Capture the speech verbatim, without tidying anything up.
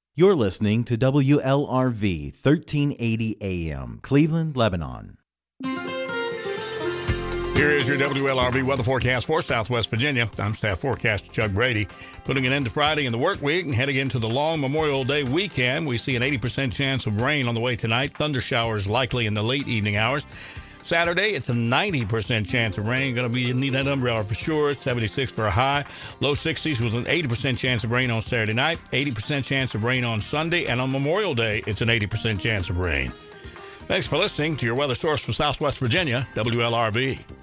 You're listening to W L R V thirteen eighty A M, Cleveland, Lebanon. Here is your W L R V weather forecast for Southwest Virginia. I'm Staff Forecaster Chuck Brady. Putting an end to Friday in the work week and heading into the long Memorial Day weekend, we see an eighty percent chance of rain on the way tonight. Thunder showers likely in the late evening hours. Saturday, it's a ninety percent chance of rain. Going to be need that umbrella for sure. seventy-six for a high. Low sixties with an eighty percent chance of rain on Saturday night. eighty percent chance of rain on Sunday. And on Memorial Day, it's an eighty percent chance of rain. Thanks for listening to your weather source for Southwest Virginia, W L R V.